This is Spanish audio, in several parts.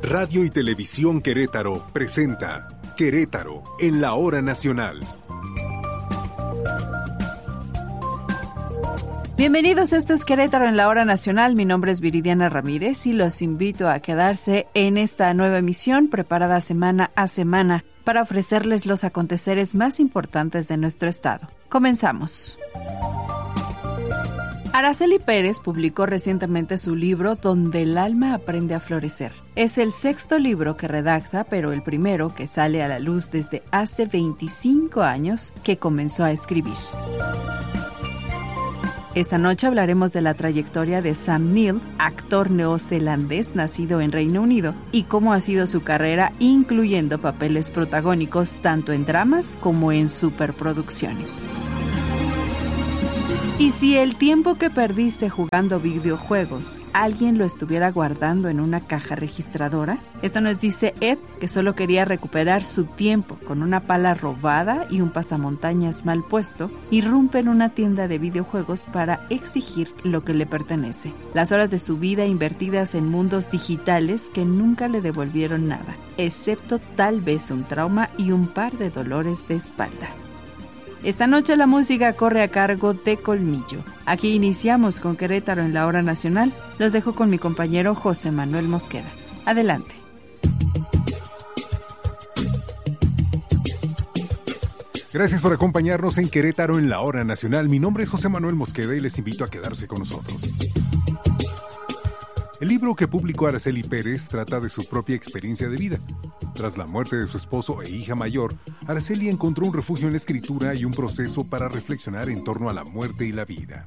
Radio y Televisión Querétaro presenta Querétaro en la Hora Nacional. Bienvenidos, esto es Querétaro en la Hora Nacional. Mi nombre es Viridiana Ramírez y los invito a quedarse en esta nueva emisión preparada semana a semana para ofrecerles los aconteceres más importantes de nuestro estado. Comenzamos. Araceli Pérez publicó recientemente su libro Donde el alma aprende a florecer. Es el sexto libro que redacta, pero el primero que sale a la luz desde hace 25 años que comenzó a escribir. Esta noche hablaremos de la trayectoria de Sam Neill, actor neozelandés nacido en Reino Unido, y cómo ha sido su carrera, incluyendo papeles protagónicos tanto en dramas como en superproducciones. Y si el tiempo que perdiste jugando videojuegos, alguien lo estuviera guardando en una caja registradora, esto nos dice Ed, que solo quería recuperar su tiempo con una pala robada y un pasamontañas mal puesto, irrumpe en una tienda de videojuegos para exigir lo que le pertenece. Las horas de su vida invertidas en mundos digitales que nunca le devolvieron nada, excepto tal vez un trauma y un par de dolores de espalda. Esta noche la música corre a cargo de Colmillo. Aquí iniciamos con Querétaro en la Hora Nacional. Los dejo con mi compañero José Manuel Mosqueda. Adelante. Gracias por acompañarnos en Querétaro en la Hora Nacional. Mi nombre es José Manuel Mosqueda y les invito a quedarse con nosotros. El libro que publicó Araceli Pérez trata de su propia experiencia de vida. Tras la muerte de su esposo e hija mayor, Araceli encontró un refugio en la escritura y un proceso para reflexionar en torno a la muerte y la vida.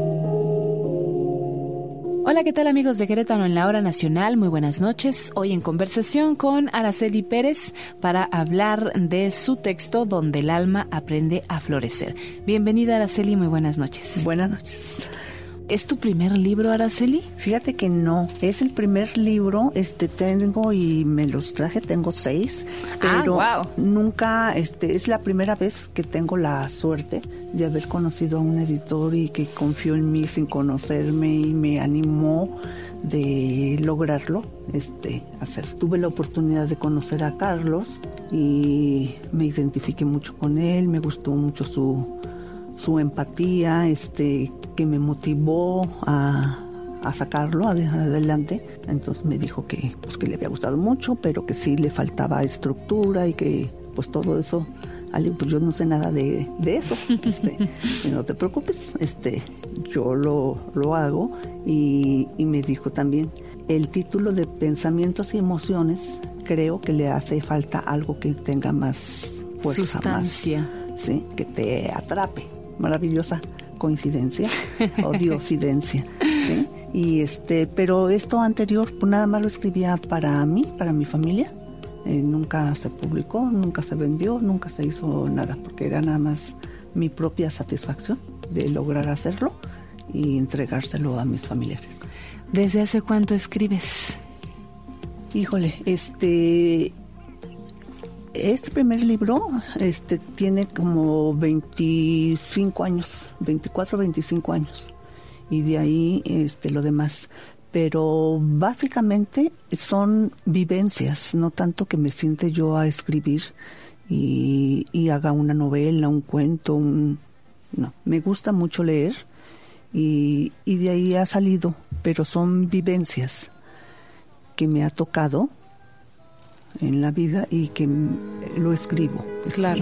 Hola, ¿qué tal amigos de Querétaro en la Hora Nacional? Muy buenas noches. Hoy en conversación con Araceli Pérez para hablar de su texto Donde el alma aprende a florecer. Bienvenida, Araceli, muy buenas noches. Buenas noches. ¿Es tu primer libro, Araceli? Fíjate que no, es el primer libro, tengo y me los traje, tengo 6, pero wow. Nunca, es la primera vez que tengo la suerte de haber conocido a un editor y que confió en mí sin conocerme y me animó de lograrlo, hacer. Tuve la oportunidad de conocer a Carlos y me identifiqué mucho con él, me gustó mucho su empatía, que me motivó a sacarlo adelante. Entonces me dijo que le había gustado mucho, pero que sí le faltaba estructura y que pues todo eso, pues yo no sé nada de eso. No te preocupes, yo lo hago. Y me dijo también, el título de Pensamientos y Emociones, creo que le hace falta algo que tenga más fuerza, sustancia. Más, sí, que te atrape. Maravillosa coincidencia o diosidencia, ¿sí? Y pero esto anterior pues nada más lo escribía para mí, para mi familia. Nunca se publicó, nunca se vendió, nunca se hizo nada, porque era nada más mi propia satisfacción de lograr hacerlo y entregárselo a mis familiares. ¿Desde hace cuánto escribes? Híjole, este primer libro tiene como 25 años, 24, 25 años. Y de ahí lo demás. Pero básicamente son vivencias, no tanto que me siente yo a escribir y haga una novela, un cuento, no. Me gusta mucho leer y de ahí ha salido, pero son vivencias que me ha tocado en la vida y que lo escribo. Claro.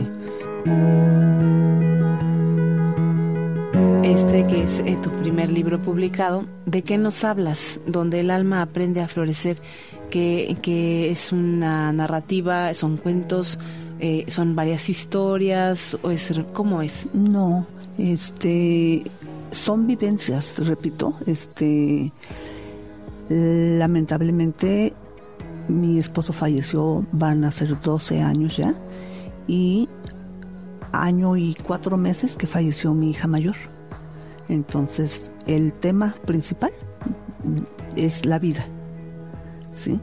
Que es tu primer libro publicado, ¿de qué nos hablas? Donde el alma aprende a florecer, que es una narrativa, son cuentos, son varias historias, o ¿cómo es? No, son vivencias, repito, lamentablemente mi esposo falleció, van a ser 12 años ya, y año y 4 meses que falleció mi hija mayor. Entonces, el tema principal es la vida, ¿sí?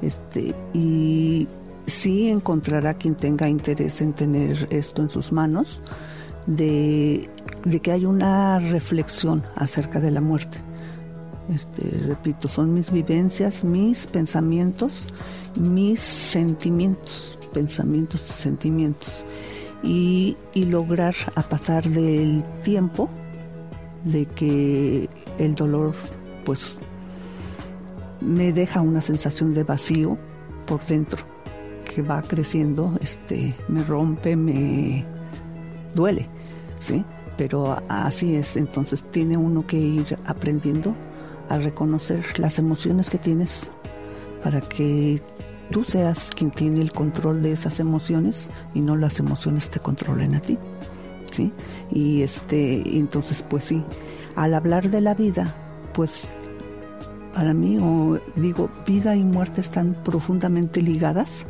Y sí encontrará quien tenga interés en tener esto en sus manos, de que hay una reflexión acerca de la muerte. Repito, son mis vivencias, mis pensamientos, mis sentimientos, pensamientos y sentimientos. Y lograr, a pasar del tiempo, de que el dolor pues me deja una sensación de vacío por dentro, que va creciendo, me rompe, me duele, ¿sí? Pero así es. Entonces tiene uno que ir aprendiendo a reconocer las emociones que tienes para que tú seas quien tiene el control de esas emociones y no las emociones te controlen a ti, ¿sí? Y entonces pues sí, al hablar de la vida, pues para mí, digo, vida y muerte están profundamente ligadas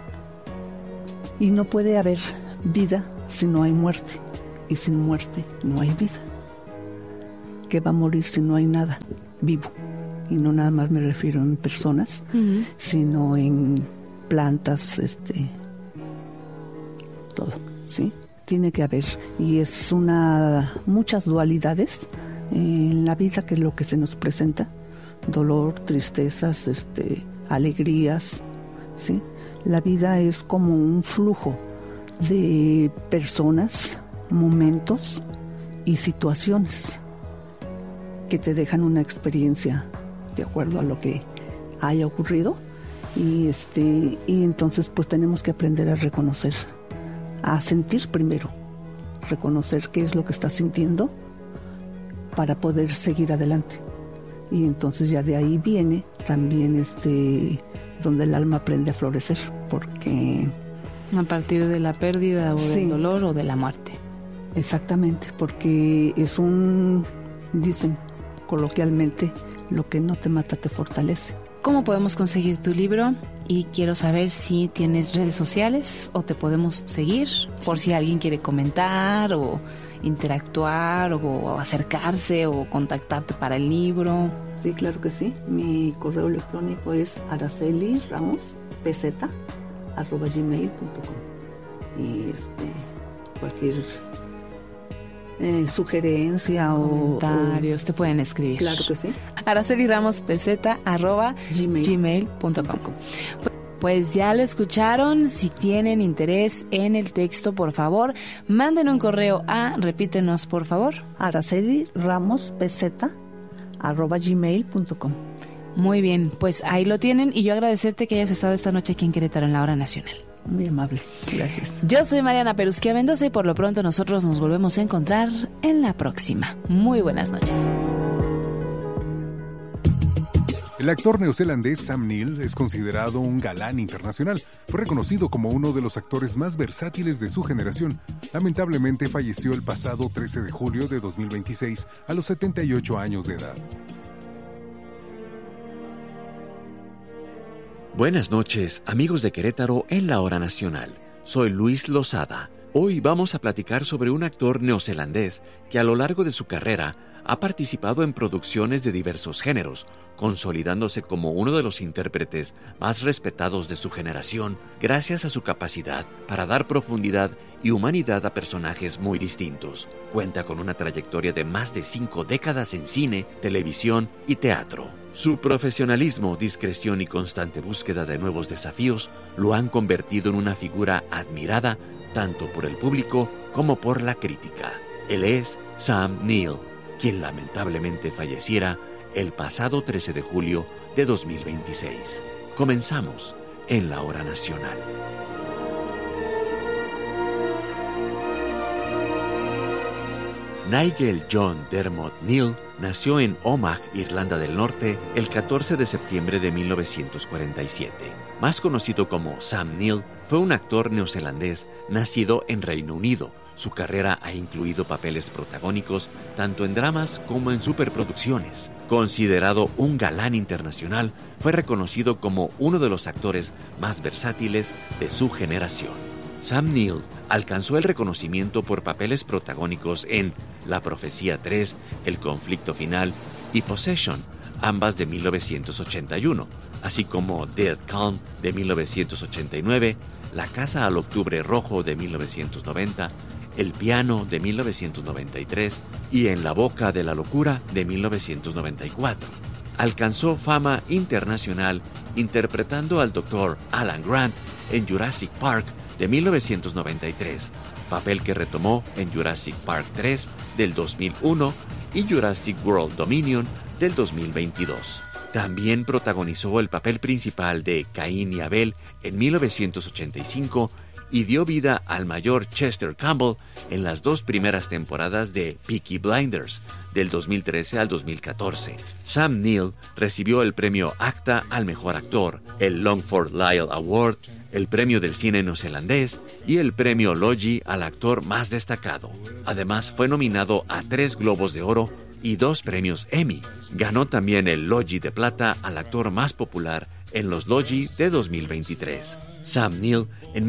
y no puede haber vida si no hay muerte, y sin muerte no hay vida. ¿Qué va a morir si no hay nada vivo? Y no nada más me refiero en personas, sino en plantas, todo, ¿sí? Tiene que haber, y es muchas dualidades en la vida, que es lo que se nos presenta: dolor, tristezas, alegrías, ¿sí? La vida es como un flujo de personas, momentos y situaciones que te dejan una experiencia de acuerdo a lo que haya ocurrido, y entonces pues tenemos que aprender a reconocer, a sentir primero, reconocer qué es lo que estás sintiendo para poder seguir adelante. Y entonces ya de ahí viene también donde el alma aprende a florecer, porque a partir de la pérdida o sí, del dolor o de la muerte. Exactamente, porque dicen coloquialmente, lo que no te mata te fortalece. ¿Cómo podemos conseguir tu libro? Y quiero saber si tienes redes sociales o te podemos seguir, por si alguien quiere comentar o interactuar o acercarse o contactarte para el libro. Sí, claro que sí. Mi correo electrónico es araceliramospz@gmail.com, y cualquier sugerencia comentarios te pueden escribir. Claro que sí. araceliramospz@gmail.com. Pues ya lo escucharon. Si tienen interés en el texto, por favor, manden un correo repítenos por favor. araceliramospz@gmail.com. Muy bien, pues ahí lo tienen, y yo agradecerte que hayas estado esta noche aquí en Querétaro en la Hora Nacional. Muy amable, gracias. Yo soy Mariana Perusquia Mendoza, y por lo pronto nosotros nos volvemos a encontrar en la próxima. Muy buenas noches. El actor neozelandés Sam Neill es considerado un galán internacional. Fue reconocido como uno de los actores más versátiles de su generación. Lamentablemente falleció el pasado 13 de julio de 2026 a los 78 años de edad. Buenas noches, amigos de Querétaro en la Hora Nacional. Soy Luis Lozada. Hoy vamos a platicar sobre un actor neozelandés que a lo largo de su carrera ha participado en producciones de diversos géneros, consolidándose como uno de los intérpretes más respetados de su generación gracias a su capacidad para dar profundidad y humanidad a personajes muy distintos. Cuenta con una trayectoria de más de 5 décadas en cine, televisión y teatro. Su profesionalismo, discreción y constante búsqueda de nuevos desafíos lo han convertido en una figura admirada tanto por el público como por la crítica. Él es Sam Neill, quien lamentablemente falleciera el pasado 13 de julio de 2026. Comenzamos en la Hora Nacional. Nigel John Dermot Neill nació en Omagh, Irlanda del Norte, el 14 de septiembre de 1947. Más conocido como Sam Neill, fue un actor neozelandés nacido en Reino Unido. Su carrera ha incluido papeles protagónicos tanto en dramas como en superproducciones. Considerado un galán internacional, fue reconocido como uno de los actores más versátiles de su generación. Sam Neill alcanzó el reconocimiento por papeles protagónicos en La Profecía 3, El Conflicto Final y Possession, ambas de 1981, así como Dead Calm de 1989, La Casa al Octubre Rojo de 1990, El piano de 1993 y En la boca de la locura de 1994. Alcanzó fama internacional interpretando al Dr. Alan Grant en Jurassic Park de 1993, papel que retomó en Jurassic Park 3 del 2001 y Jurassic World Dominion del 2022. También protagonizó el papel principal de Caín y Abel en 1985 y dio vida al mayor Chester Campbell en las 2 primeras temporadas de Peaky Blinders, del 2013 al 2014. Sam Neill recibió el premio ACTA al mejor actor, el Longford Lyell Award, el premio del cine neozelandés y el premio Logie al actor más destacado. Además, fue nominado a 3 Globos de Oro y 2 premios Emmy. Ganó también el Logie de Plata al actor más popular en los Logie de 2023. Sam Neill, en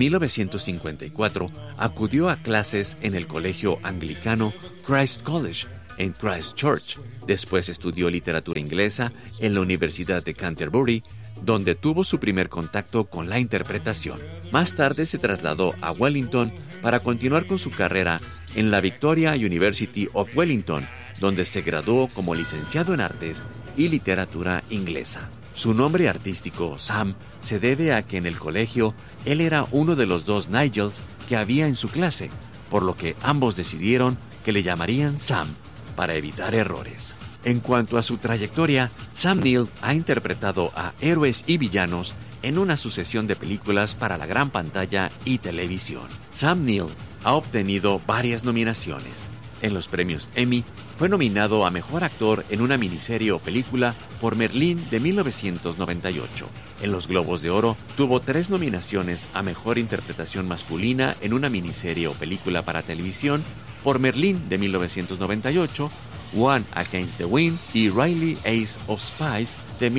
1954, acudió a clases en el colegio anglicano Christ College, en Christchurch. Después estudió literatura inglesa en la Universidad de Canterbury, donde tuvo su primer contacto con la interpretación. Más tarde se trasladó a Wellington para continuar con su carrera en la Victoria University of Wellington, donde se graduó como licenciado en Artes y Literatura Inglesa. Su nombre artístico, Sam, se debe a que en el colegio él era uno de los 2 Nigels que había en su clase, por lo que ambos decidieron que le llamarían Sam, para evitar errores. En cuanto a su trayectoria, Sam Neill ha interpretado a héroes y villanos en una sucesión de películas para la gran pantalla y televisión. Sam Neill ha obtenido varias nominaciones. En los premios Emmy, fue nominado a Mejor Actor en una miniserie o película por Merlín de 1998. En los Globos de Oro, tuvo 3 nominaciones a Mejor Interpretación Masculina en una miniserie o película para televisión por Merlín de 1998, One Against the Wind y Riley Ace of Spies de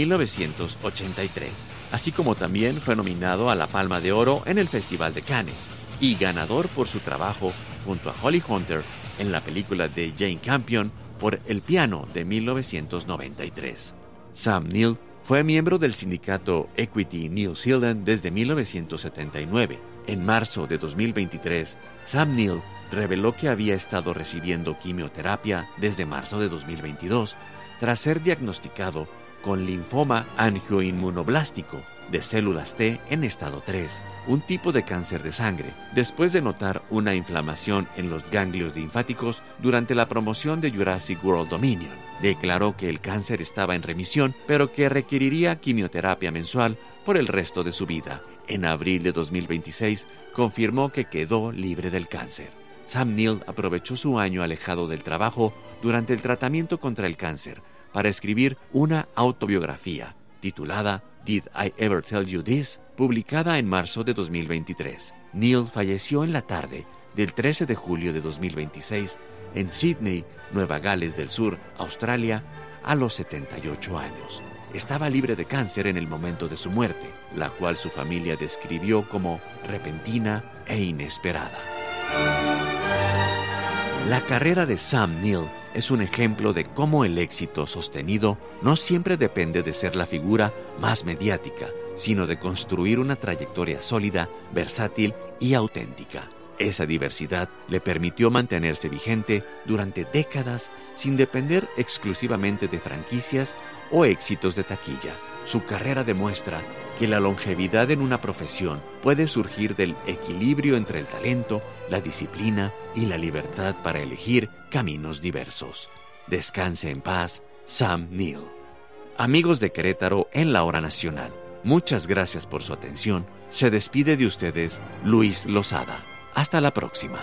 1983. Así como también fue nominado a la Palma de Oro en el Festival de Cannes y ganador por su trabajo junto a Holly Hunter en la película de Jane Campion por El piano de 1993. Sam Neill fue miembro del sindicato Equity New Zealand desde 1979. En marzo de 2023, Sam Neill reveló que había estado recibiendo quimioterapia desde marzo de 2022 tras ser diagnosticado con linfoma angioinmunoblástico de células T en estado 3, un tipo de cáncer de sangre, después de notar una inflamación en los ganglios linfáticos durante la promoción de Jurassic World Dominion. Declaró que el cáncer estaba en remisión, pero que requeriría quimioterapia mensual por el resto de su vida. En abril de 2026, confirmó que quedó libre del cáncer. Sam Neill aprovechó su año alejado del trabajo durante el tratamiento contra el cáncer para escribir una autobiografía titulada Did I Ever Tell You This?, publicada en marzo de 2023. Neill falleció en la tarde del 13 de julio de 2026 en Sydney, Nueva Gales del Sur, Australia, a los 78 años. Estaba libre de cáncer en el momento de su muerte, la cual su familia describió como repentina e inesperada. La carrera de Sam Neill es un ejemplo de cómo el éxito sostenido no siempre depende de ser la figura más mediática, sino de construir una trayectoria sólida, versátil y auténtica. Esa diversidad le permitió mantenerse vigente durante décadas sin depender exclusivamente de franquicias o éxitos de taquilla. Su carrera demuestra que la longevidad en una profesión puede surgir del equilibrio entre el talento, la disciplina y la libertad para elegir caminos diversos. Descanse en paz, Sam Neill. Amigos de Querétaro en la Hora Nacional, muchas gracias por su atención. Se despide de ustedes Luis Lozada. Hasta la próxima.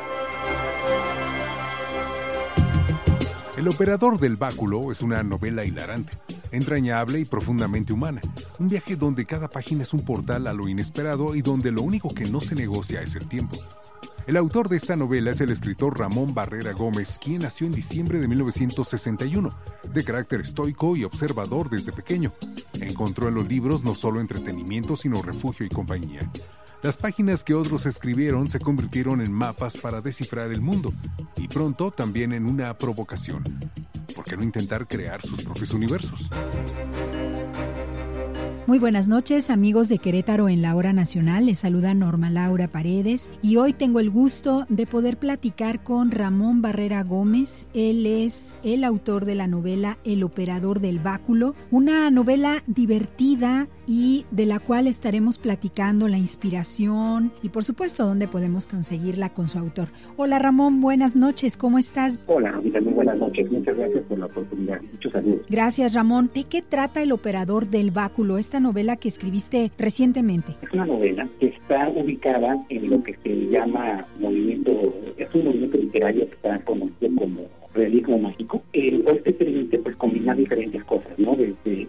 El operador del báculo es una novela hilarante, entrañable y profundamente humana. Un viaje donde cada página es un portal a lo inesperado y donde lo único que no se negocia es el tiempo. El autor de esta novela es el escritor Ramón Barrera Gómez, quien nació en diciembre de 1961, de carácter estoico y observador desde pequeño. Encontró en los libros no solo entretenimiento, sino refugio y compañía. Las páginas que otros escribieron se convirtieron en mapas para descifrar el mundo, y pronto también en una provocación. ¿Por qué no intentar crear sus propios universos? Muy buenas noches, amigos de Querétaro en la Hora Nacional. Les saluda Norma Laura Paredes y hoy tengo el gusto de poder platicar con Ramón Barrera Gómez. Él es el autor de la novela El operador del báculo, una novela divertida y de la cual estaremos platicando la inspiración y por supuesto dónde podemos conseguirla con su autor. Hola Ramón, buenas noches, ¿cómo estás? Hola, Rosita, muy buenas noches, muchas gracias por la oportunidad. Muchos saludos. Gracias Ramón. ¿De qué trata El operador del báculo, esta novela que escribiste recientemente? Es una novela que está ubicada en lo que se llama es un movimiento literario que está conocido como realismo mágico, el cual te permite pues combinar diferentes cosas, ¿no? Desde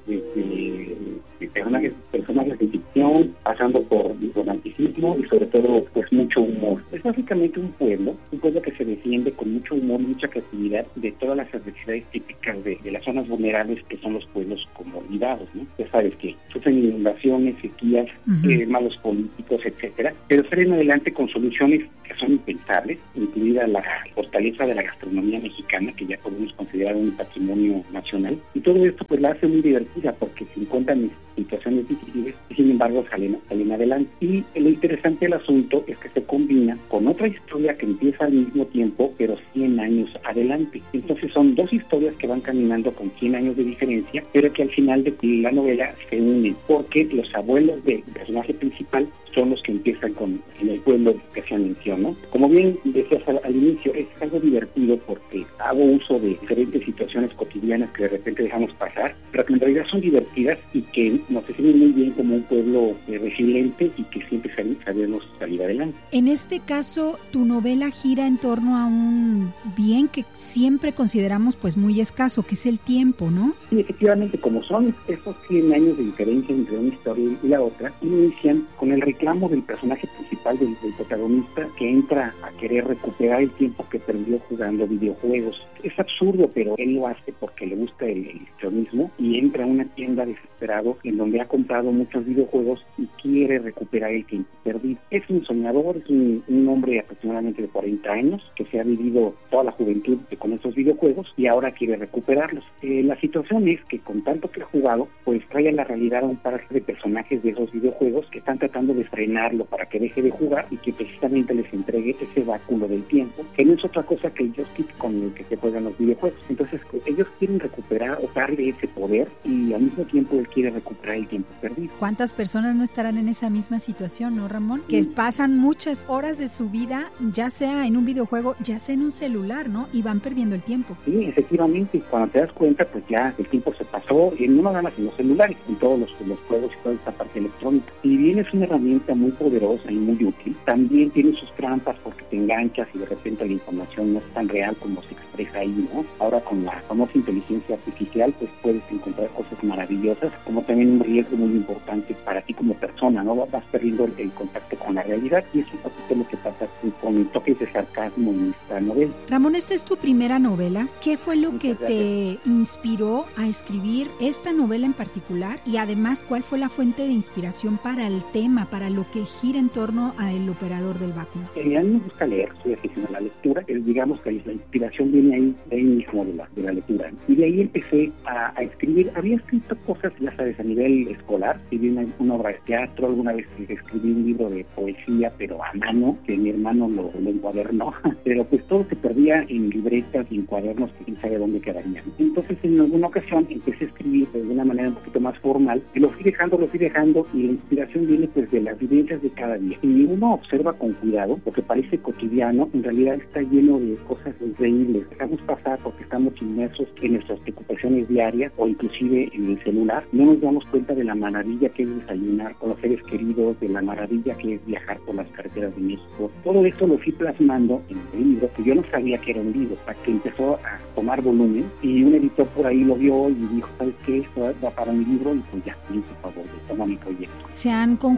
personajes de ficción, pasando por romanticismo y sobre todo pues mucho humor. Es básicamente un pueblo que se defiende con mucho humor, mucha creatividad de todas las adversidades típicas de las zonas vulnerables que son los pueblos como olvidados, ¿no? Ya sabes que sufren inundaciones, sequías, malos políticos, etcétera, pero salen adelante con soluciones que son impensables, incluida la fortaleza de la gastronomía mexicana, que ya podemos considerar un patrimonio nacional, y todo esto pues la hace muy divertida porque se encuentran situaciones difíciles y sin embargo salen adelante. Y lo interesante del asunto es que se combina con otra historia que empieza al mismo tiempo pero 100 años adelante. Entonces son dos historias que van caminando con 100 años de diferencia, pero que al final de la novela se unen porque los abuelos del personaje principal son los que empiezan en el pueblo que se mencionó. Como bien decías al inicio, es algo divertido porque hago uso de diferentes situaciones cotidianas que de repente dejamos pasar, pero que en realidad son divertidas y que nos definen muy bien como un pueblo resiliente y que siempre sabemos salir adelante. En este caso, tu novela gira en torno a un bien que siempre consideramos pues muy escaso, que es el tiempo, ¿no? Sí, efectivamente, como son esos 100 años de diferencia entre una historia y la otra, inician con el reclamo del personaje principal, del protagonista, que entra a querer recuperar el tiempo que perdió jugando videojuegos. Es absurdo, pero él lo hace porque le gusta el histrionismo y entra a una tienda desesperado en donde ha comprado muchos videojuegos y quiere recuperar el tiempo perdido. Es un soñador, es un hombre aproximadamente de 40 años que se ha vivido toda la juventud con esos videojuegos y ahora quiere recuperarlos. La situación es que con tanto que ha jugado, pues trae a la realidad a un par de personajes de esos videojuegos que están tratando de frenarlo para que deje de jugar y que precisamente les entregue ese báculo del tiempo, que no es otra cosa que el joystick con el que se juegan los videojuegos. Entonces ellos quieren recuperar o darle ese poder y al mismo tiempo él quiere recuperar el tiempo perdido. ¿Cuántas personas no estarán en esa misma situación, no, Ramón? Que pasan muchas horas de su vida, ya sea en un videojuego, ya sea en un celular, ¿no? Y van perdiendo el tiempo. Sí, efectivamente, cuando te das cuenta, pues ya el tiempo se pasó, y no nada más en los celulares, en todos los juegos y toda esta parte electrónica. Si bien es una herramienta muy poderosa y muy útil, también tiene sus trampas porque te enganchas y de repente la información no es tan real como se expresa ahí, ¿no? Ahora con la famosa inteligencia artificial, pues puedes encontrar cosas maravillosas, como también un riesgo muy importante para ti como persona, ¿no? Vas perdiendo el contacto con la realidad y es un poquito lo que pasa con toques de sarcasmo en esta novela. Ramón, esta es tu primera novela. ¿Qué fue lo que te inspiró a escribir esta novela en particular? Y además, ¿cuál fue la fuente de inspiración para el tema, para lo que gira en torno a El operador del báculo? A mí me gusta leer, soy aficionado a la lectura, digamos que la inspiración viene ahí mismo de la lectura. Y de ahí empecé a escribir. Había escrito cosas, ya sabes, a nivel escolar, escribí una obra de teatro, alguna vez escribí un libro de poesía, pero a mano, que mi hermano lo encuadernó, pero pues todo se perdía en libretas y en cuadernos que quién sabe dónde quedarían. Entonces en alguna ocasión empecé a escribir de una manera un poquito más formal, y lo fui dejando y la inspiración viene pues de las vivencias de cada día. Y uno observa con cuidado, porque parece cotidiano, en realidad está lleno de cosas increíbles. Dejamos pasar porque estamos inmersos en nuestras preocupaciones diarias o inclusive en el celular. No nos damos cuenta de la maravilla que es desayunar con los seres queridos, de la maravilla que es viajar por las carreteras de México. Todo eso lo fui plasmando en el libro, que yo no sabía que era un libro, hasta que empezó a tomar volumen y un editor por ahí lo vio y dijo, ¿sabes qué? Esto va para mi libro y pues ya, me hizo favor de tomar mi proyecto. Se han conjuntado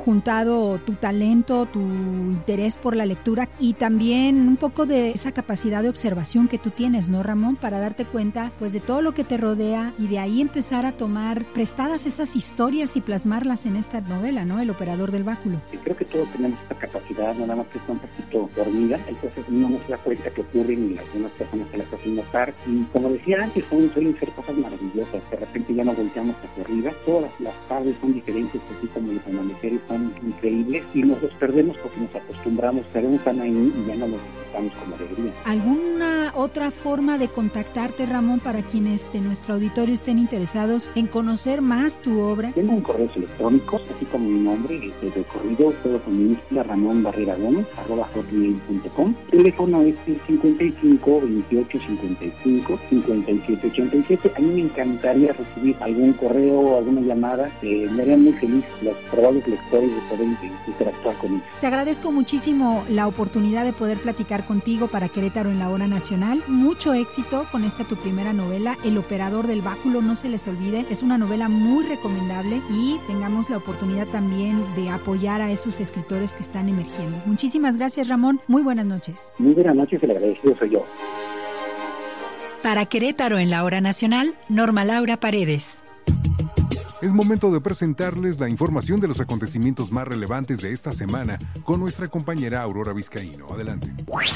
demostrado tu talento, tu interés por la lectura y también un poco de esa capacidad de observación que tú tienes, ¿no, Ramón? Para darte cuenta pues de todo lo que te rodea y de ahí empezar a tomar prestadas esas historias y plasmarlas en esta novela, ¿no? El operador del báculo. Y creo que todos tenemos esta capacidad, nada más que está un poquito dormida, entonces no nos da cuenta que ocurren y algunas personas se las hacen notar. Y como decía antes, suelen ser cosas maravillosas, de repente ya no volteamos hacia arriba, todas las tardes son diferentes, así como los amaneceres son increíbles y nos los perdemos porque nos acostumbramos, pero están ahí y ya no los disfrutamos como deberían. ¿Alguna otra forma de contactarte, Ramón, para quienes de nuestro auditorio estén interesados en conocer más tu obra? Tengo un correo electrónico, así como mi nombre, de corrido, todo con mi isla, ramonbarreragomez@hotmail.com. El teléfono es el 55 28 55 57 87. A mí me encantaría recibir algún correo, alguna llamada, me haría muy feliz los probables lectores de poder interactuar con ellos. Te agradezco muchísimo la oportunidad de poder platicar contigo para Querétaro en la Hora Nacional. Mucho éxito con esta tu primera novela, El operador del báculo, no se les olvide, es una novela muy recomendable y tengamos la oportunidad también de apoyar a esos escritores que están emergiendo. Muchísimas gracias, Ramón, muy buenas noches. Muy buenas noches, el agradecido soy yo. Para Querétaro en la Hora Nacional, Norma Laura Paredes. Es momento de presentarles la información de los acontecimientos más relevantes de esta semana con nuestra compañera Aurora Vizcaíno. Adelante.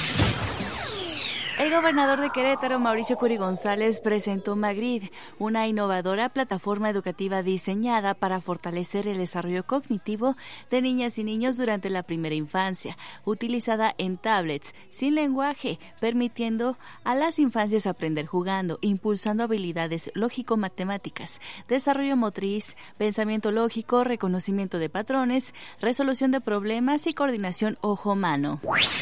El gobernador de Querétaro, Mauricio Curi González, presentó Magrid, una innovadora plataforma educativa diseñada para fortalecer el desarrollo cognitivo de niñas y niños durante la primera infancia, utilizada en tablets, sin lenguaje, permitiendo a las infancias aprender jugando, impulsando habilidades lógico-matemáticas, desarrollo motriz, pensamiento lógico, reconocimiento de patrones, resolución de problemas y coordinación ojo-mano.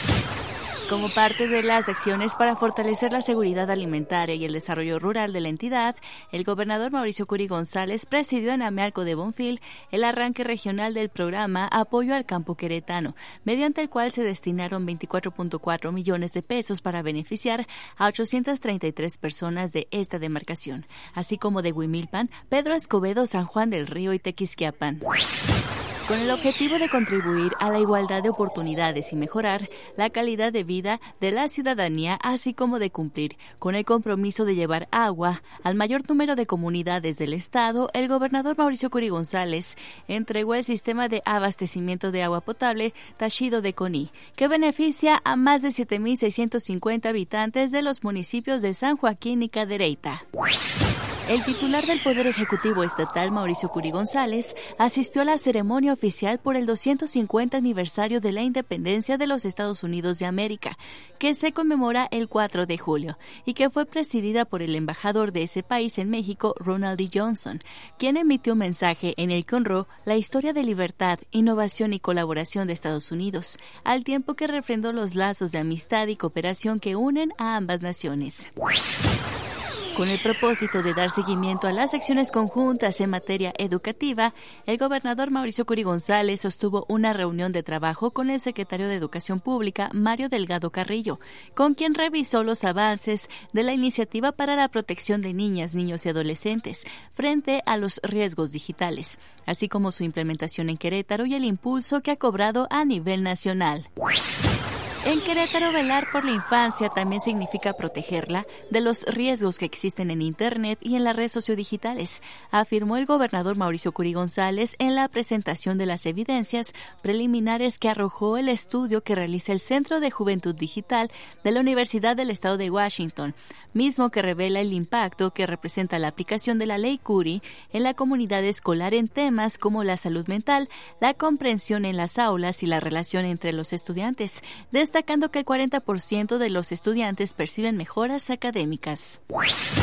Como parte de las acciones para fortalecer la seguridad alimentaria y el desarrollo rural de la entidad, el gobernador Mauricio Curi González presidió en Amealco de Bonfil el arranque regional del programa Apoyo al Campo Queretano, mediante el cual se destinaron 24.4 millones de pesos para beneficiar a 833 personas de esta demarcación, así como de Huimilpan, Pedro Escobedo, San Juan del Río y Tequisquiapan. Con el objetivo de contribuir a la igualdad de oportunidades y mejorar la calidad de vida de la ciudadanía, así como de cumplir con el compromiso de llevar agua al mayor número de comunidades del estado, el gobernador Mauricio Curi González entregó el sistema de abastecimiento de agua potable Tashido de Coní, que beneficia a más de 7.650 habitantes de los municipios de San Joaquín y Cadereyta. El titular del Poder Ejecutivo Estatal, Mauricio Curi González, asistió a la ceremonia oficial por el 250 aniversario de la independencia de los Estados Unidos de América, que se conmemora el 4 de julio y que fue presidida por el embajador de ese país en México, Ronald D. Johnson, quien emitió un mensaje en el que honró la historia de libertad, innovación y colaboración de Estados Unidos, al tiempo que refrendó los lazos de amistad y cooperación que unen a ambas naciones. Con el propósito de dar seguimiento a las acciones conjuntas en materia educativa, el gobernador Mauricio Curi González sostuvo una reunión de trabajo con el secretario de Educación Pública, Mario Delgado Carrillo, con quien revisó los avances de la iniciativa para la protección de niñas, niños y adolescentes frente a los riesgos digitales, así como su implementación en Querétaro y el impulso que ha cobrado a nivel nacional. En Querétaro, velar por la infancia también significa protegerla de los riesgos que existen en Internet y en las redes sociodigitales, afirmó el gobernador Mauricio Curi González en la presentación de las evidencias preliminares que arrojó el estudio que realiza el Centro de Juventud Digital de la Universidad del Estado de Washington, mismo que revela el impacto que representa la aplicación de la Ley Curi en la comunidad escolar en temas como la salud mental, la comprensión en las aulas y la relación entre los estudiantes, destacando que el 40% de los estudiantes perciben mejoras académicas.